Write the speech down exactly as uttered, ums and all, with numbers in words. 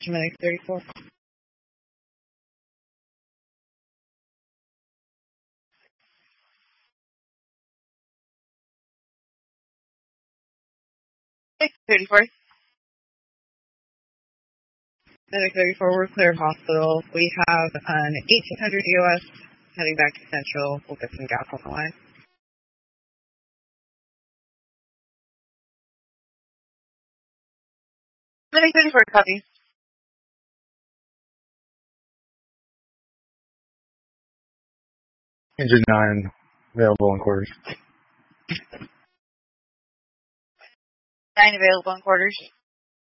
Medic thirty-four. Medic thirty-four. Medic thirty-four, we're clear of hospital. We have an eighteen hundred U S heading back to Central. We'll get some gas on the line. Medic thirty-four, copy. Engine nine, available in quarters. Nine available in quarters.